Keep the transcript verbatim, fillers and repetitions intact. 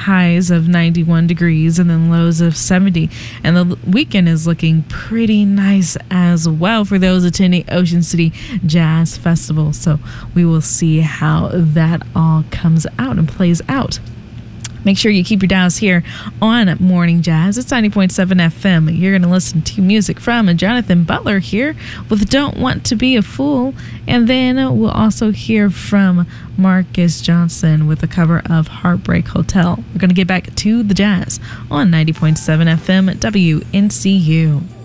highs of ninety-one degrees and then lows of seventy. And the weekend is looking pretty nice as well for those attending Ocean City Jazz Festival. So we will see how that all comes out and plays out. Make sure you keep your dials here on Morning Jazz. It's ninety point seven F M. You're going to listen to music from Jonathan Butler here with Don't Want to Be a Fool. And then we'll also hear from Marcus Johnson with a cover of Heartbreak Hotel. We're going to get back to the jazz on ninety point seven F M W N C U.